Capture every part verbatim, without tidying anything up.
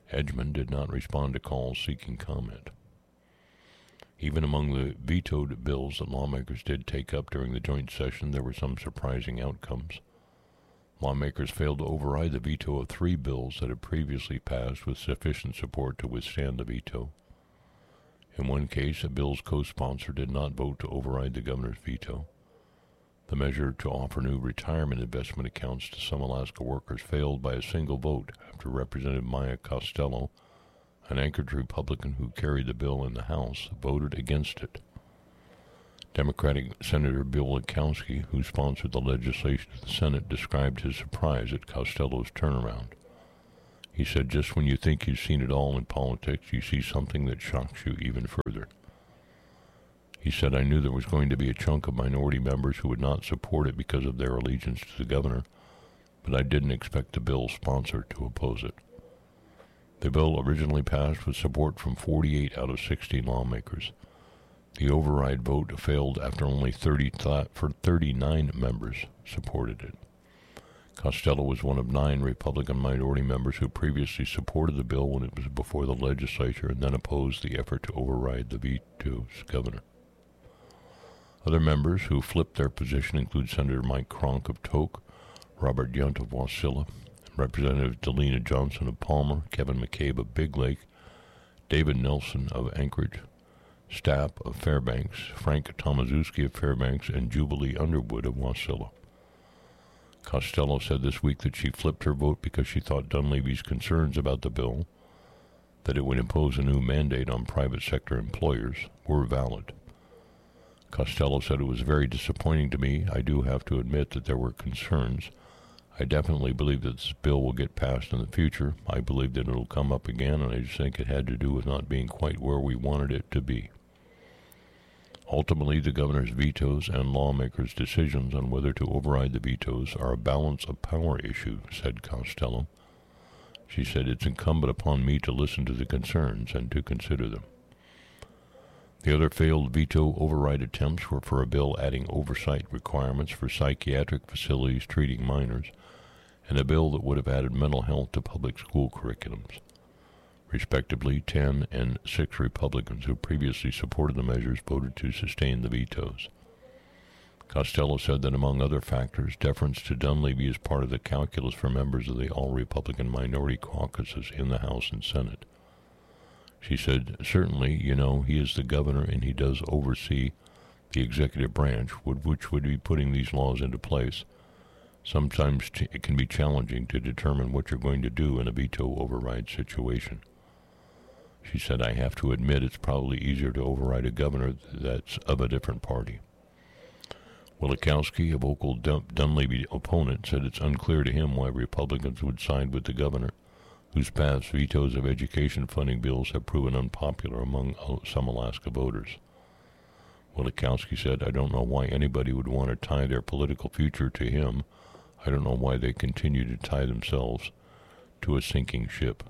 Edgman did not respond to calls seeking comment. Even among the vetoed bills that lawmakers did take up during the joint session, there were some surprising outcomes. Lawmakers failed to override the veto of three bills that had previously passed with sufficient support to withstand the veto. In one case, a bill's co-sponsor did not vote to override the governor's veto. The measure to offer new retirement investment accounts to some Alaska workers failed by a single vote after Representative Maya Costello, an Anchorage Republican who carried the bill in the House, voted against it. Democratic Senator Bill Lukowski, who sponsored the legislation in the Senate, described his surprise at Costello's turnaround. He said, "Just when you think you've seen it all in politics, you see something that shocks you even further." He said, "I knew there was going to be a chunk of minority members who would not support it because of their allegiance to the governor, but I didn't expect the bill's sponsor to oppose it." The bill originally passed with support from forty-eight out of sixty lawmakers. The override vote failed after only thirty th- for thirty-nine members supported it. Costello was one of nine Republican minority members who previously supported the bill when it was before the legislature and then opposed the effort to override the veto's governor. Other members who flipped their position include Senator Mike Cronk of Tok, Robert Yount of Wasilla, Representative Delina Johnson of Palmer, Kevin McCabe of Big Lake, David Nelson of Anchorage, Stapp of Fairbanks, Frank Tomaszewski of Fairbanks, and Jubilee Underwood of Wasilla. Costello said this week that she flipped her vote because she thought Dunleavy's concerns about the bill, that it would impose a new mandate on private sector employers, were valid. Costello said, "It was very disappointing to me. I do have to admit that there were concerns. I definitely believe that this bill will get passed in the future. I believe that it will come up again, and I just think it had to do with not being quite where we wanted it to be." Ultimately, the governor's vetoes and lawmakers' decisions on whether to override the vetoes are a balance of power issue, said Costello. She said, "It's incumbent upon me to listen to the concerns and to consider them." The other failed veto override attempts were for a bill adding oversight requirements for psychiatric facilities treating minors, and a bill that would have added mental health to public school curriculums. Respectively, ten and six Republicans who previously supported the measures voted to sustain the vetoes. Costello said that among other factors, deference to Dunleavy is part of the calculus for members of the all-Republican minority caucuses in the House and Senate. She said, "Certainly, you know, he is the governor and he does oversee the executive branch, which would be putting these laws into place. Sometimes it can be challenging to determine what you're going to do in a veto override situation." She said, "I have to admit it's probably easier to override a governor that's of a different party." Wielechowski, a vocal Dun- Dunleavy opponent, said it's unclear to him why Republicans would side with the governor, whose past vetoes of education funding bills have proven unpopular among some Alaska voters. Wielechowski said, "I don't know why anybody would want to tie their political future to him. I don't know why they continue to tie themselves to a sinking ship."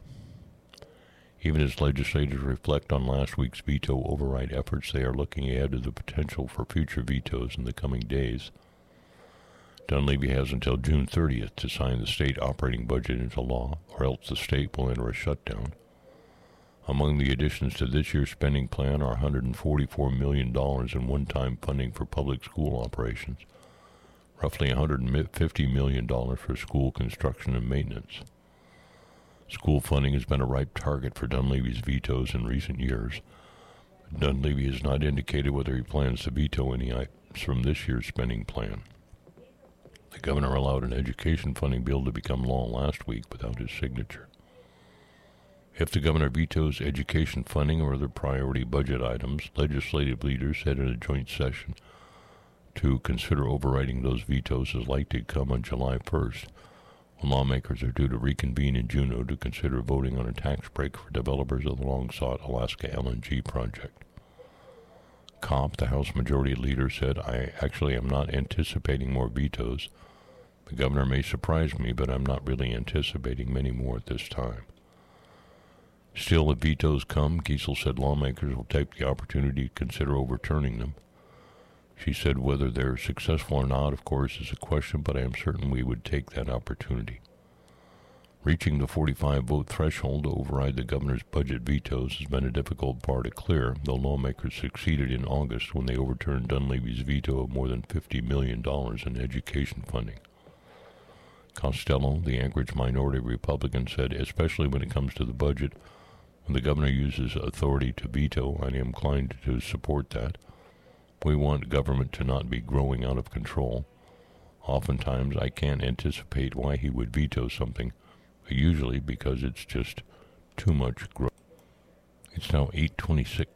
Even as legislators reflect on last week's veto override efforts, they are looking ahead to the potential for future vetoes in the coming days. Dunleavy has until June thirtieth to sign the state operating budget into law, or else the state will enter a shutdown. Among the additions to this year's spending plan are one hundred forty-four million dollars in one-time funding for public school operations, roughly one hundred fifty million dollars for school construction and maintenance. School funding has been a ripe target for Dunleavy's vetoes in recent years. Dunleavy has not indicated whether he plans to veto any items from this year's spending plan. The governor allowed an education funding bill to become law last week without his signature. If the governor vetoes education funding or other priority budget items, legislative leaders said in a joint session to consider overriding those vetoes is likely to come on July first, when lawmakers are due to reconvene in Juneau to consider voting on a tax break for developers of the long-sought Alaska L N G project. Kopp, the House Majority Leader, said, "I actually am not anticipating more vetoes. The governor may surprise me, but I'm not really anticipating many more at this time." Still, if vetoes come, Giessel said lawmakers will take the opportunity to consider overturning them. She said whether they're successful or not, of course, is a question, but I am certain we would take that opportunity. Reaching the forty-five vote threshold to override the governor's budget vetoes has been a difficult bar to clear, though lawmakers succeeded in August when they overturned Dunleavy's veto of more than fifty million dollars in education funding. Costello, the Anchorage minority Republican, said, especially when it comes to the budget, when the governor uses authority to veto, I am inclined to support that. We want government to not be growing out of control. Oftentimes, I can't anticipate why he would veto something, usually because it's just too much growth. It's now eight twenty-six.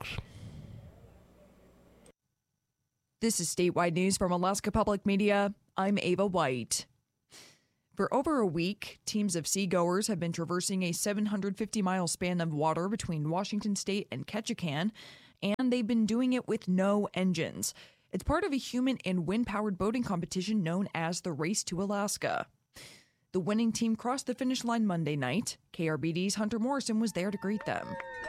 This is Statewide News from Alaska Public Media. I'm Ava White. For over a week, teams of seagoers have been traversing a seven hundred fifty mile span of water between Washington State and Ketchikan, and they've been doing it with no engines. It's part of a human and wind-powered boating competition known as the Race to Alaska. The winning team crossed the finish line Monday night. K R B D's Hunter Morrison was there to greet them.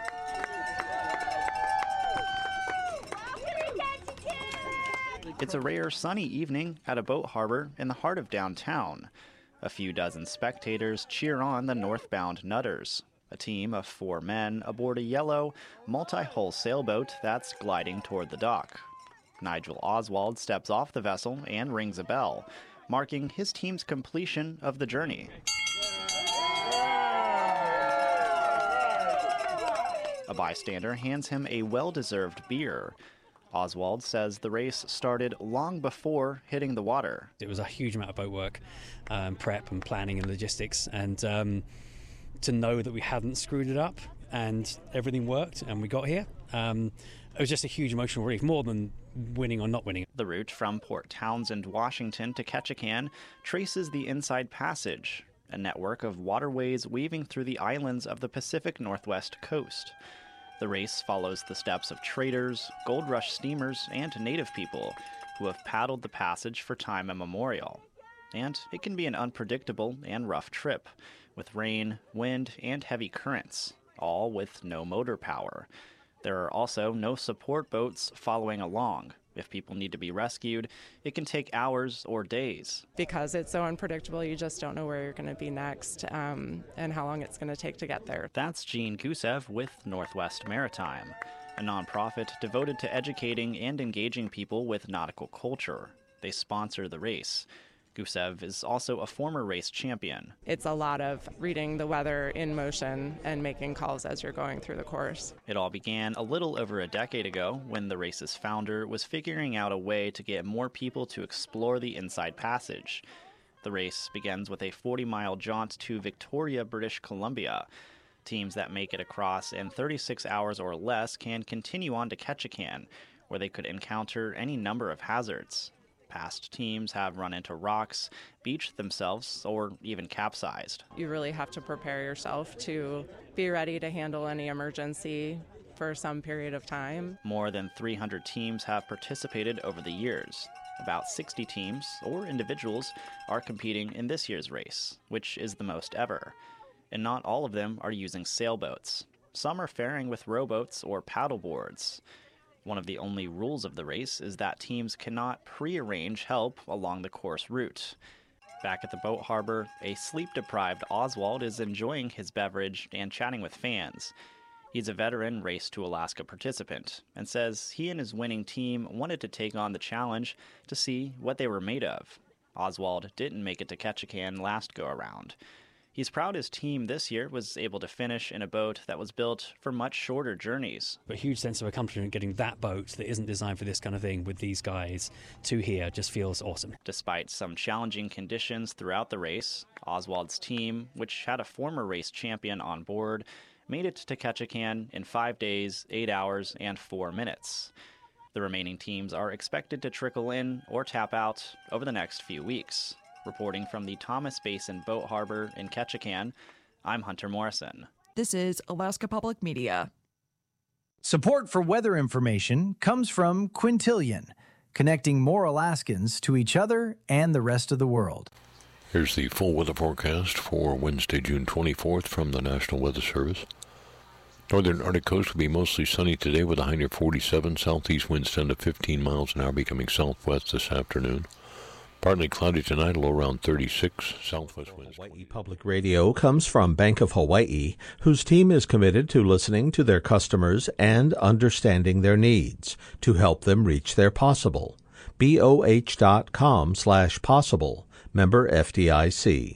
It's a rare sunny evening at a boat harbor in the heart of downtown. A few dozen spectators cheer on the northbound Nutters, a team of four men aboard a yellow, multi-hull sailboat that's gliding toward the dock. Nigel Oswald steps off the vessel and rings a bell, marking his team's completion of the journey. A bystander hands him a well-deserved beer. Oswald says the race started long before hitting the water. It was a huge amount of boat work, um, prep and planning and logistics, and um, to know that we hadn't screwed it up and everything worked and we got here, um, it was just a huge emotional relief, more than winning or not winning. The route from Port Townsend, Washington to Ketchikan traces the Inside Passage, a network of waterways weaving through the islands of the Pacific Northwest coast. The race follows the steps of traders, gold rush steamers, and native people who have paddled the passage for time immemorial. And it can be an unpredictable and rough trip, with rain, wind, and heavy currents, all with no motor power. There are also no support boats following along. If people need to be rescued, it can take hours or days. Because it's so unpredictable, you just don't know where you're going to be next um, and how long it's going to take to get there. That's Jean Gusev with Northwest Maritime, a nonprofit devoted to educating and engaging people with nautical culture. They sponsor the race. Gusev is also a former race champion. It's a lot of reading the weather in motion and making calls as you're going through the course. It all began a little over a decade ago when the race's founder was figuring out a way to get more people to explore the Inside Passage. The race begins with a forty mile jaunt to Victoria, British Columbia. Teams that make it across in thirty-six hours or less can continue on to Ketchikan, where they could encounter any number of hazards. Past teams have run into rocks, beached themselves, or even capsized. You really have to prepare yourself to be ready to handle any emergency for some period of time. More than three hundred teams have participated over the years. About sixty teams, or individuals, are competing in this year's race, which is the most ever. And not all of them are using sailboats. Some are faring with rowboats or paddleboards. One of the only rules of the race is that teams cannot prearrange help along the course route. Back at the boat harbor, a sleep-deprived Oswald is enjoying his beverage and chatting with fans. He's a veteran Race to Alaska participant and says he and his winning team wanted to take on the challenge to see what they were made of. Oswald didn't make it to Ketchikan last go-around. He's proud his team this year was able to finish in a boat that was built for much shorter journeys. A huge sense of accomplishment getting that boat that isn't designed for this kind of thing with these guys to here just feels awesome. Despite some challenging conditions throughout the race, Oswald's team, which had a former race champion on board, made it to Ketchikan in five days, eight hours, and four minutes. The remaining teams are expected to trickle in or tap out over the next few weeks. Reporting from the Thomas Basin Boat Harbor in Ketchikan, I'm Hunter Morrison. This is Alaska Public Media. Support for weather information comes from Quintillion, connecting more Alaskans to each other and the rest of the world. Here's the full weather forecast for Wednesday, June twenty-fourth from the National Weather Service. Northern Arctic coast will be mostly sunny today with a high near forty-seven. Southeast winds ten to fifteen miles an hour, becoming southwest this afternoon. Partly cloudy tonight, low around thirty-six, southwest winds. Hawaii Public Radio comes from Bank of Hawaii, whose team is committed to listening to their customers and understanding their needs to help them reach their possible. B O H dot com slash possible. Member F D I C.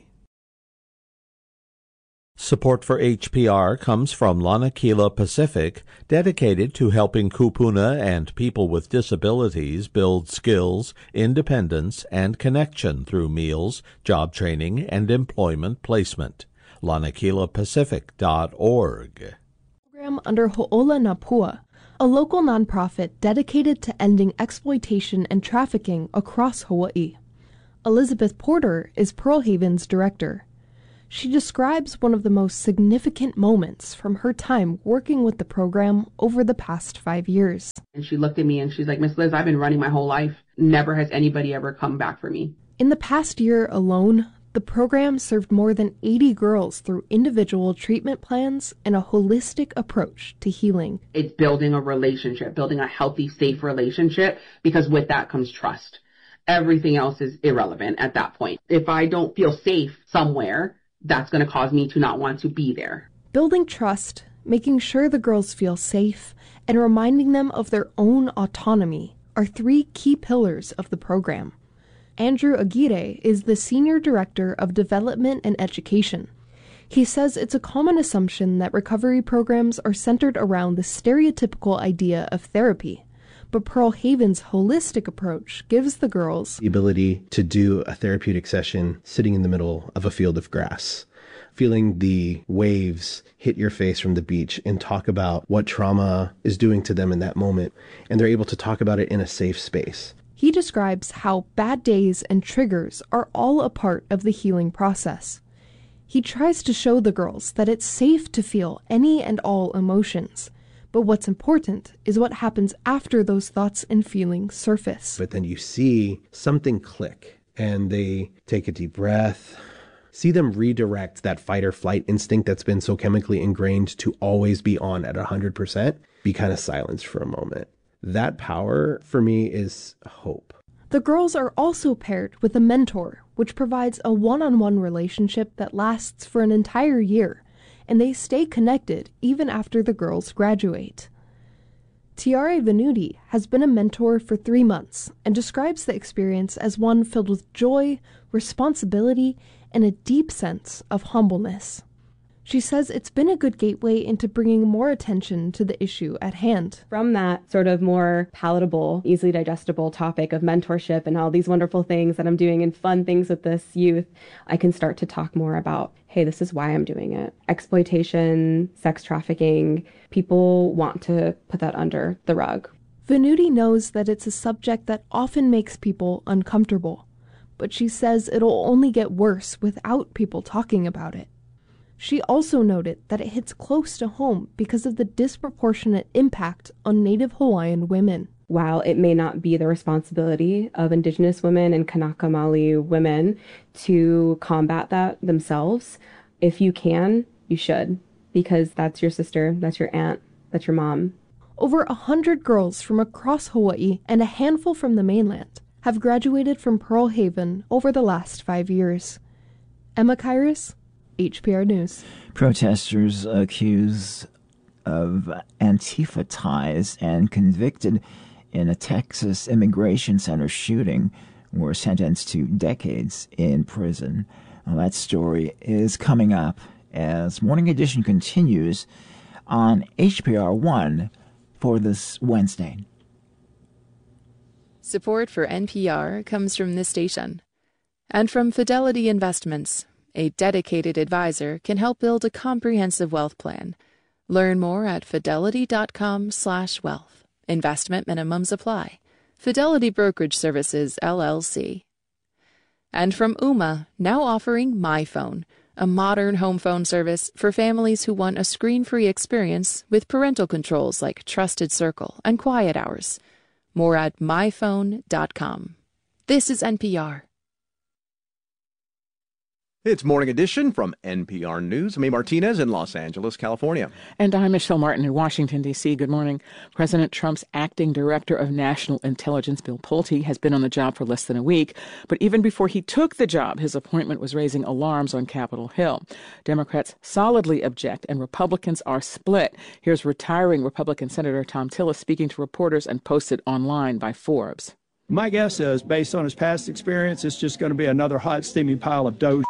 Support for H P R comes from Lanakila Pacific, dedicated to helping kupuna and people with disabilities build skills, independence, and connection through meals, job training, and employment placement. lanakila pacific dot org. Program under Ho'ola Napua, a local nonprofit dedicated to ending exploitation and trafficking across Hawaii. Elizabeth Porter is Pearl Haven's director. She describes one of the most significant moments from her time working with the program over the past five years. And she looked at me and she's like, Miss Liz, I've been running my whole life. Never has anybody ever come back for me. In the past year alone, the program served more than eighty girls through individual treatment plans and a holistic approach to healing. It's building a relationship, building a healthy, safe relationship, because with that comes trust. Everything else is irrelevant at that point. If I don't feel safe somewhere, that's going to cause me to not want to be there. Building trust, making sure the girls feel safe, and reminding them of their own autonomy are three key pillars of the program. Andrew Aguirre is the Senior Director of Development and Education. He says it's a common assumption that recovery programs are centered around the stereotypical idea of therapy. But Pearl Haven's holistic approach gives the girls the ability to do a therapeutic session sitting in the middle of a field of grass, feeling the waves hit your face from the beach and talk about what trauma is doing to them in that moment. And they're able to talk about it in a safe space. He describes how bad days and triggers are all a part of the healing process. He tries to show the girls that it's safe to feel any and all emotions. But what's important is what happens after those thoughts and feelings surface. But then you see something click and they take a deep breath. See them redirect that fight or flight instinct that's been so chemically ingrained to always be on at one hundred percent, be kind of silenced for a moment. That power for me is hope. The girls are also paired with a mentor, which provides a one-on-one relationship that lasts for an entire year, and they stay connected even after the girls graduate. Tiare Venuti has been a mentor for three months and describes the experience as one filled with joy, responsibility, and a deep sense of humbleness. She says it's been a good gateway into bringing more attention to the issue at hand. From that sort of more palatable, easily digestible topic of mentorship and all these wonderful things that I'm doing and fun things with this youth, I can start to talk more about, hey, this is why I'm doing it. Exploitation, sex trafficking, people want to put that under the rug. Venuti knows that it's a subject that often makes people uncomfortable, but she says it'll only get worse without people talking about it. She also noted that it hits close to home because of the disproportionate impact on Native Hawaiian women. While it may not be the responsibility of Indigenous women and Kanaka Maoli women to combat that themselves, if you can, you should, because that's your sister, that's your aunt, that's your mom. Over a hundred girls from across Hawaii and a handful from the mainland have graduated from Pearl Haven over the last five years. Emma Kairis, H P R News. Protesters accused of Antifa ties and convicted in a Texas immigration center shooting were sentenced to decades in prison. Well, that story is coming up as Morning Edition continues on H P R one for this Wednesday. Support for N P R comes from this station and from Fidelity Investments. A dedicated advisor can help build a comprehensive wealth plan. Learn more at fidelity.com slash wealth. Investment minimums apply. Fidelity Brokerage Services, L L C. And from Ooma, now offering MyPhone, a modern home phone service for families who want a screen-free experience with parental controls like Trusted Circle and Quiet Hours. More at my phone dot com. This is N P R. It's Morning Edition from N P R News. I'm A. Martinez in Los Angeles, California. And I'm Michelle Martin in Washington, D C. Good morning. President Trump's acting director of national intelligence, Bill Pulte, has been on the job for less than a week. But even before he took the job, his appointment was raising alarms on Capitol Hill. Democrats solidly object, and Republicans are split. Here's retiring Republican Senator Thom Tillis speaking to reporters and posted online by Forbes. My guess is, based on his past experience, it's just going to be another hot, steamy pile of dough.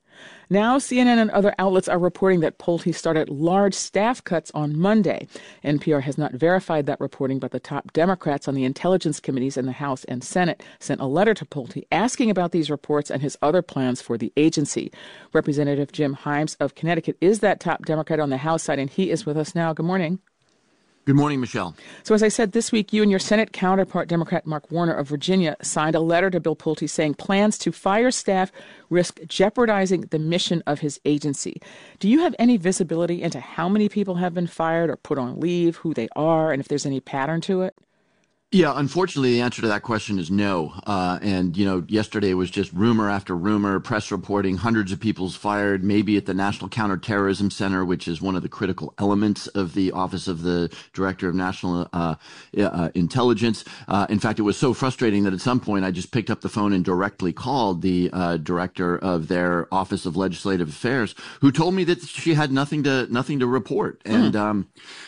Now, C N N and other outlets are reporting that Pulte started large staff cuts on Monday. N P R has not verified that reporting, but the top Democrats on the intelligence committees in the House and Senate sent a letter to Pulte asking about these reports and his other plans for the agency. Representative Jim Himes of Connecticut is that top Democrat on the House side, and he is with us now. Good morning. Good morning, Michelle. So as I said, this week, you and your Senate counterpart, Democrat Mark Warner of Virginia, signed a letter to Bill Pulte saying plans to fire staff risk jeopardizing the mission of his agency. Do you have any visibility into how many people have been fired or put on leave, who they are, and if there's any pattern to it? Yeah, unfortunately, the answer to that question is no. Uh, and, you know, yesterday was just rumor after rumor, press reporting, hundreds of people's fired, maybe at the National Counterterrorism Center, which is one of the critical elements of the Office of the Director of National uh, uh, Intelligence. Uh, in fact, it was so frustrating that at some point I just picked up the phone and directly called the uh, director of their Office of Legislative Affairs, who told me that she had nothing to nothing to report. Mm. And um,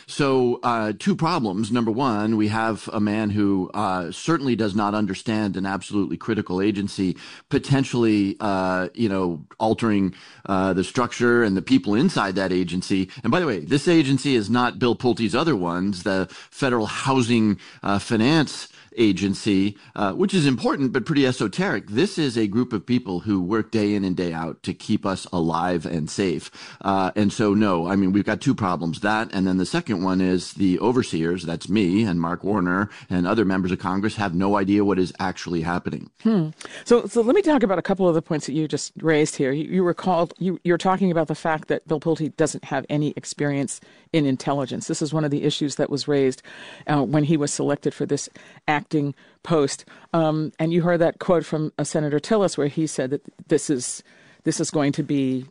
so uh, two problems. Number one, we have a man who uh, certainly does not understand an absolutely critical agency, potentially, uh, you know, altering uh, the structure and the people inside that agency. And by the way, this agency is not Bill Pulte's other ones, the Federal Housing uh, Finance Agency, uh, which is important but pretty esoteric. This is a group of people who work day in and day out to keep us alive and safe. Uh, and so, no, I mean, we've got two problems. That, and then the second one is the overseers, that's me and Mark Warner and other members of Congress, have no idea what is actually happening. Hmm. So, so let me talk about a couple of the points that you just raised here. You, you recalled, you, you're talking about the fact that Bill Pulte doesn't have any experience in intelligence. This is one of the issues that was raised uh, when he was selected for this acting post. Um, and you heard that quote from uh, Senator Tillis where he said that this is this is going to be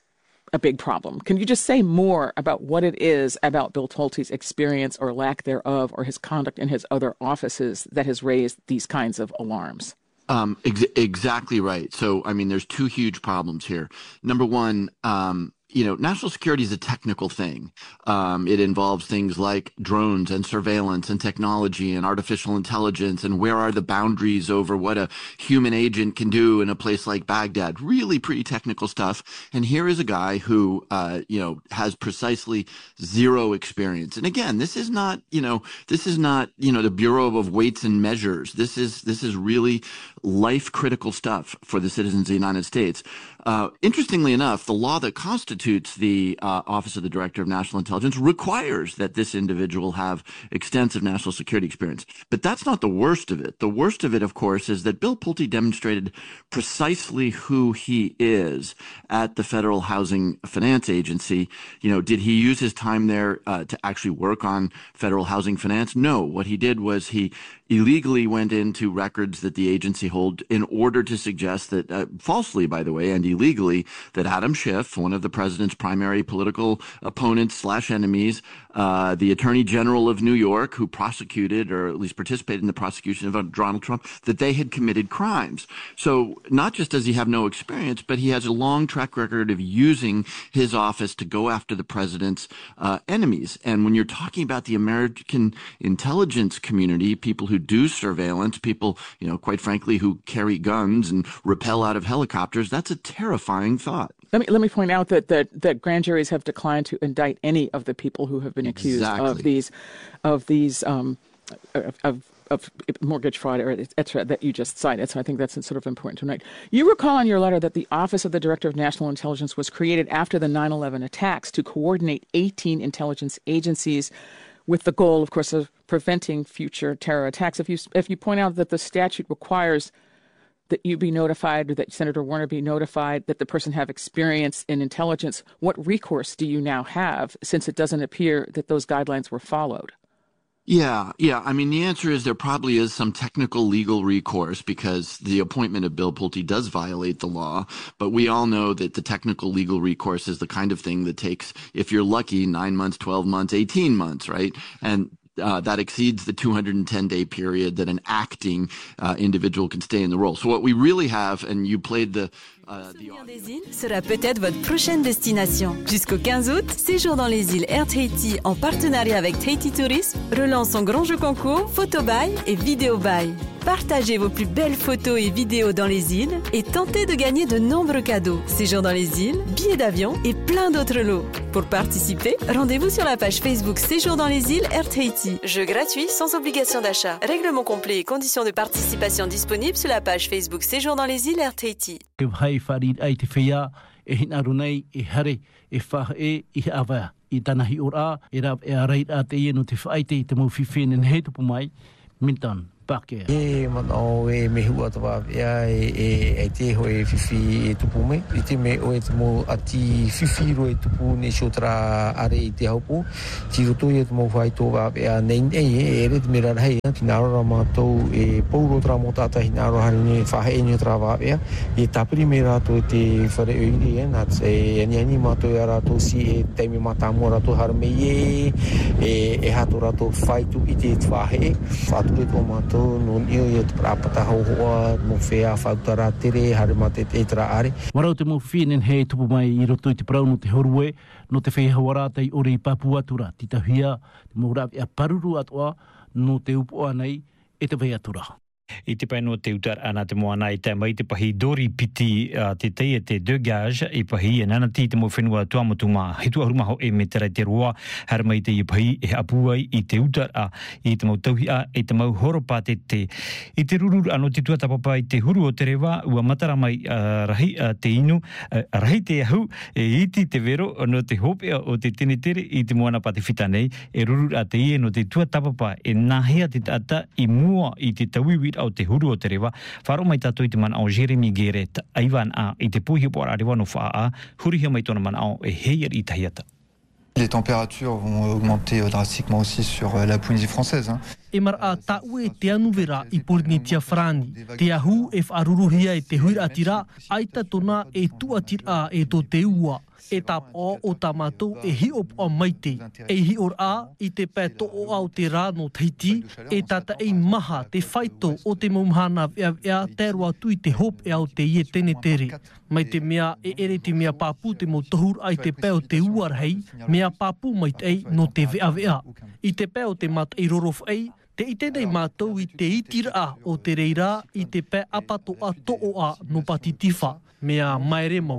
a big problem. Can you just say more about what it is about Bill Pulte's experience or lack thereof or his conduct in his other offices that has raised these kinds of alarms? Um, ex- exactly right. So, I mean, there's two huge problems here. Number one, um, you know, national security is a technical thing. Um, it involves things like drones and surveillance and technology and artificial intelligence and where are the boundaries over what a human agent can do in a place like Baghdad. Really pretty technical stuff. And here is a guy who, uh, you know, has precisely zero experience. And again, this is not, you know, this is not, you know, the Bureau of Weights and Measures. This is, this is really life critical stuff for the citizens of the United States. Uh, interestingly enough, the law that constitutes the uh, Office of the Director of National Intelligence requires that this individual have extensive national security experience. But that's not the worst of it. The worst of it, of course, is that Bill Pulte demonstrated precisely who he is at the Federal Housing Finance Agency. You know, did he use his time there uh, to actually work on federal housing finance? No. What he did was he illegally went into records that the agency hold in order to suggest that, uh, falsely, by the way, and illegally, that Adam Schiff, one of the president's primary political opponents slash enemies, uh, the Attorney General of New York, who prosecuted or at least participated in the prosecution of Donald Trump, that they had committed crimes. So not just does he have no experience, but he has a long track record of using his office to go after the president's uh, enemies. And when you're talking about the American intelligence community, people who do surveillance, people, you know, quite frankly, who carry guns and rappel out of helicopters, that's a terrifying thought. Let me let me point out that, that, that grand juries have declined to indict any of the people who have been accused Exactly. of these of these um, of, of of mortgage fraud, or et cetera, that you just cited. So I think that's sort of important tonight. You recall in your letter that the Office of the Director of National Intelligence was created after the nine eleven attacks to coordinate eighteen intelligence agencies with the goal, of course, of preventing future terror attacks. If you if you point out that the statute requires that you be notified, or that Senator Warner be notified, that the person have experience in intelligence, what recourse do you now have, since it doesn't appear that those guidelines were followed? Yeah, yeah. I mean, the answer is there probably is some technical legal recourse because the appointment of Bill Pulte does violate the law. But we all know that the technical legal recourse is the kind of thing that takes, if you're lucky, nine months, twelve months, eighteen months, right? And Uh, that exceeds the two hundred ten day period that an acting uh, individual can stay in the role. So what we really have, and you played the... Uh, the des îles sera peut-être votre prochaine destination. Jusqu'au quinze août, Séjour dans les îles Air Tahiti en partenariat avec Tahiti Tourisme relance son grand jeu concours Photobuy et Vidéobuy. Partagez vos plus belles photos et vidéos dans les îles et tentez de gagner de nombreux cadeaux. Séjour dans les îles, billets d'avion et plein d'autres lots. Pour participer, rendez-vous sur la page Facebook Séjour dans les îles Air Tahiti. Jeu gratuit sans obligation d'achat. Règlement complet et conditions de participation disponibles sur la page Facebook Séjour dans les îles Air Tahiti. Farid ai te whea e hinarunei e hare e whahe i awa i tanahi ora e rap e areit a te ienu te whaite i te mau whiwhenen he tupu mai Minton Pake. E manao e me hua tawa ea e e te hoe whiwhi e tupu me i te me o e te mo ati whiwhi ro e tupu ne shotra are i te haupu ti roto i e te mo whai tō wa ea nei nei e ere te mera rei ki naro ra mātou e pauro tra mo tata hi naro hari ne whahe e nio tra wa ea i tapiri me rato e te whare o iri e nat e ani ani mātou e rato si e teime mata mo rato har me e e hato rato whai tu i te whahe whatu e tō mātou non io io prapata ho ho mo fea fautara tere har mate te tra are warau te mo finen he tupu mai i roto i te prau no te horue no te whea hawarata i ore i Papua tura titahia te mo rapi a paruru atoa no te upo anei e te whea tura. I te paino te utar ana te moana i te mai te pahi dori piti uh, te te e te degage i pahi e nana ti te mo whenua tua matuma he tua hurumaho e me tera te roa har mai te i pahi e apuai i te utar a i te mau tauhi a i te mau horopa te te i te rururu ano te tua tapapa i te huru o te rewa ua matara mai uh, rahi uh, te inu uh, rahi te ahu e iti te vero no te hopea o te tene tere i te moana pa te whita nei e rururu a te ie no te tua tapapa e nahea te tata i mua i te tawiwi au te huru o te rewa, wharo mai tātou i te mana au Jeremy Gueret, aiwan a i te puhi po arewa no wha a, hurihia mai tōna mana au e heier i tahiata. Les températures vont augmenter drastiquement aussi sur la Polynésie française. Hein. E mara a tāu e te anuvera i Polynesia Frani. Te ahu e whaaruruhia e te huira atira, aita tona e tuatira e tō te ua. E tap o o tamatou e hi op o maite. E hi or a i te pē to o au te rā no Tahiti, e tata e maha te whaito o te maumhana ea ea tērua tui te hop e au te ie tene tere. Mai te mea e ere te mea pāpū te mo tohur ai te pē o te uarhei, mea pāpū mai te ei no te vea vea. I te pē o te mat e rorof ei, te i tenei mātou i te itira o te reira i te pē apato a to o a no patitifa, mea maere mau.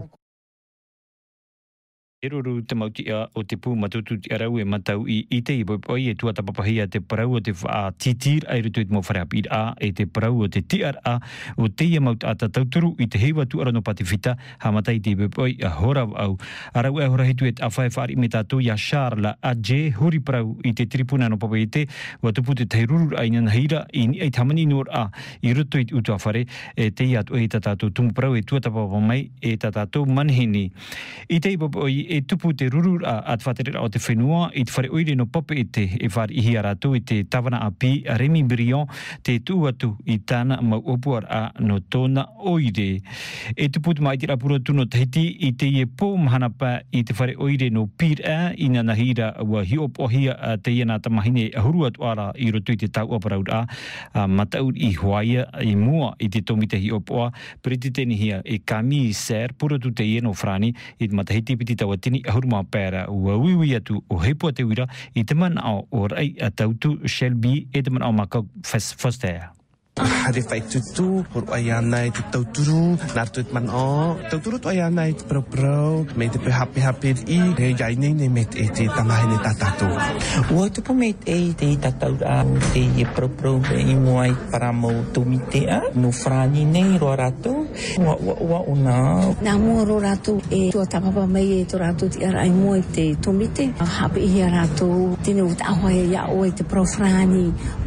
E ruru te mauti o te pū matutu te arau e matau i ite i boi e tua tapapahia te parau o te wha titir ai rutu i te mo whareapi a e te parau o te tiar a o te ia maut a tauturu i te heiwa tu arano pati whita ha matai te boi a horau au. Arau e hora hitu e awhai whaari me tātou ia Charles a je hori parau i te tripuna no papa i te wa tupu te teiruru ai nana hira i ni ai tamani nor a i rutu i utu a whare e te ia tu e tātou tumu parau e tua tapapa mai e tātou manhini. I te i boi e tupu te ruru a at whaterera o te whenua i te whare oire no pope e te e whare ihi a rātou i te tawana a pi a Remy Brion te tūatu i tāna mau opuar a no tōna oire. E tupu te mai te rapura tuno Tahiti i te ie pō mahana pa i te whare oire no pir a i nana hira ua hi opohia a te iana tamahine a huru atu ara i rotu i te tau aparaur a, a mataur i Hawaii i mua i te tomite hi opoa periti teni hia e kami ser pura tu te ieno frani i te matahiti piti tawatini a huruma pēra ua wiwi atu o heipua te wira i te mana o o rai a tautu Shelby e te mana o Makau Foster. Hare whai tutu, horo ai anai te tauturu, nār tuit man o, tauturu tu ai anai te prau prau, me te pe hape hape i, he iai nei nei me te e te tamahine tātātou. Ua tupu me te e te tātaura, te e prau prau i moai paramo tomitea, no frani nei roa rato, ua ua ua una. Nā mua roa rato e tua tapapa mai e to rato ti ara ai moai te tomite, hape i a rato, tine uta ahoa e ia o e te prau frani,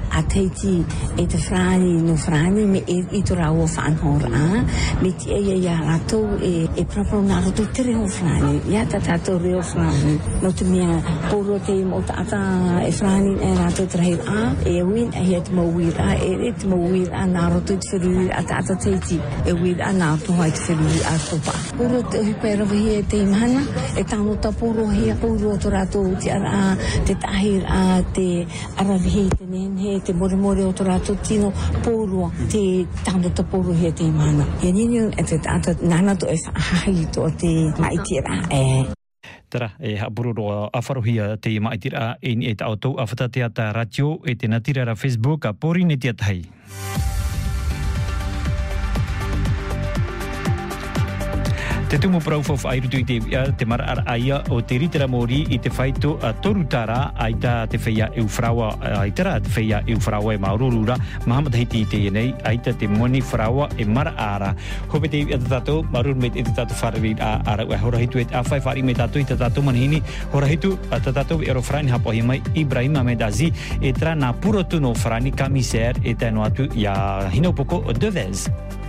a teiti e te frani no frani me e i to rau fan hora me ti e ia rato e e proprio na rato tre ho frani ia tatato reo frani no te mia poro te mo tata e frani e rato tre a e win e het mo wira e et mo wira na rato te feri a tata teiti e wira na to hai te feri a topa poro te pero hi te mana e tamo ta poro hi poro to rato ti ara te tahir a te ara hi te nen he te more more o to rato tino poro te tamo ta poro hi te mana e nino e te tata nana to e hai to te mai tira e Tara, e hapuru roa awharohia te maitira e ni e ta autou awhatatea ta ratio e te natira ra Facebook a pori ne tia tahi. Te tumu praufof airutu i te ia te mara ara aia o te ritera mori i te whaito a torutara aita te whaia eufraua aitara te whaia eufraua e maururura mahamata hiti i te ienei aita te moni fraua e mara ara hope te ia te tato marur me te tato wharewi a ara ua hora hitu e a whai whari me tato i te tato manihini hora hitu a te tato e ro frani hapo hi mai Ibrahima Medazi e tra na puro tuno frani kamiser e tēno atu ia hinopoko o Devez.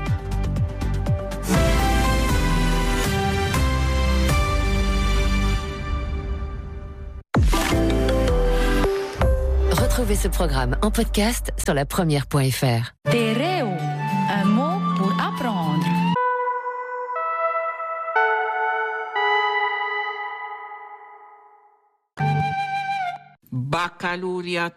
Retrouvez ce programme en podcast sur la première point f r. Tereu, un mot pour apprendre. Baccalauréat